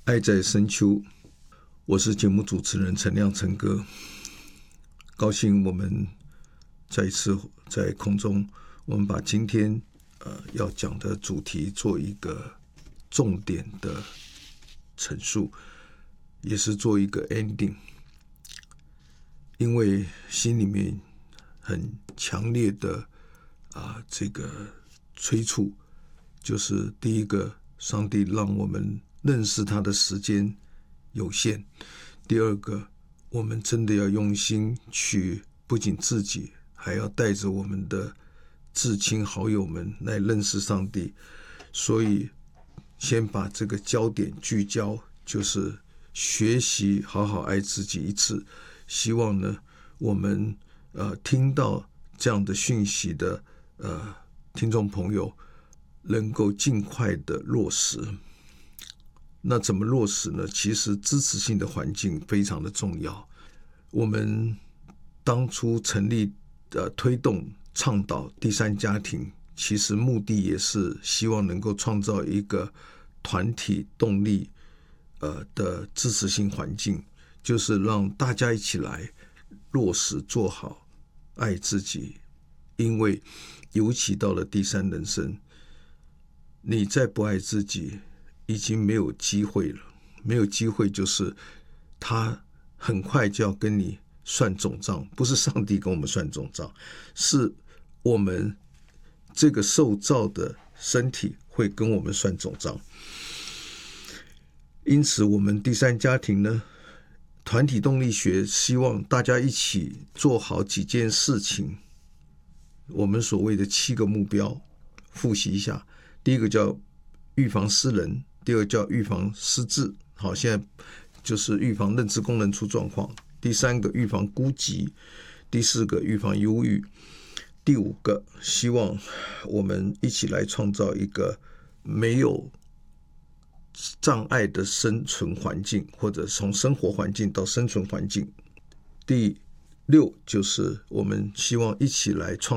爱在深秋，我是节目主持人陈亮陈哥，高兴我们再一次在空中，我们把今天要讲的主题做一个重点的陈述，也是做一个 ending， 因为心里面很强烈的这个催促，就是第一个，上帝让我们认识他的时间有限；第二个，我们真的要用心去，不仅自己，还要带着我们的至亲好友们来认识上帝。所以先把这个焦点聚焦，就是学习好好爱自己一次。希望呢，我们听到这样的讯息的听众朋友能够尽快的落实。那怎么落实呢？其实支持性的环境非常的重要。我们当初成立推动倡导第三家庭，其实目的也是希望能够创造一个团体动力的支持性环境，就是让大家一起来落实做好爱自己。因为尤其到了第三人生，你再不爱自己已经没有机会了。没有机会就是他很快就要跟你算总账，不是上帝跟我们算总账，是我们这个受造的身体会跟我们算总账。因此我们第三家庭呢，团体动力学希望大家一起做好几件事情，我们所谓的7个目标，复习一下。第一个叫预防失能，第二个叫预防失智，好，现在就是预防认知功能出状况。第3个预防孤寂，第4个预防忧郁，第5个希望我们一起来创造一个没有障碍的生存环境，或者从生活环境到生存环境。第6就是我们希望一起来创